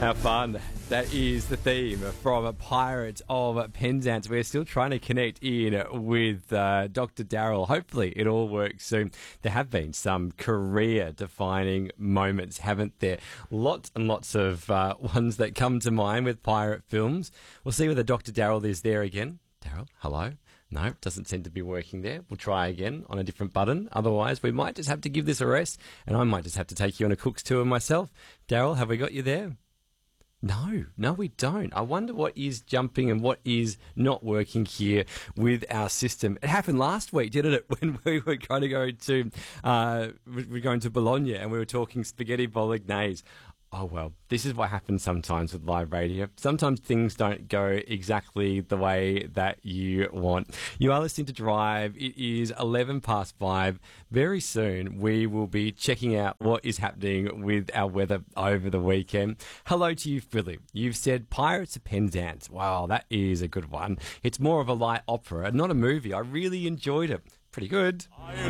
How fun. That is the theme from Pirates of Penzance. We're still trying to connect in with Dr. Daryl. Hopefully it all works soon. There have been some career-defining moments, haven't there? Lots and lots of ones that come to mind with pirate films. We'll see whether Dr. Daryl is there again. Daryl, hello? No, doesn't seem to be working there. We'll try again on a different button. Otherwise, we might just have to give this a rest, and I might just have to take you on a cook's tour myself. Daryl, have we got you there? No, we don't. I wonder what is jumping and what is not working here with our system. It happened last week, didn't it? When we were going to we're going to Bologna and we were talking spaghetti bolognese. Oh, well, this is what happens sometimes with live radio. Sometimes things don't go exactly the way that you want. You are listening to Drive. It is 5:11. Very soon, we will be checking out what is happening with our weather over the weekend. Hello to you, Philip. You've said Pirates of Penzance. Wow, that is a good one. It's more of a light opera, not a movie. I really enjoyed it. Pretty good. I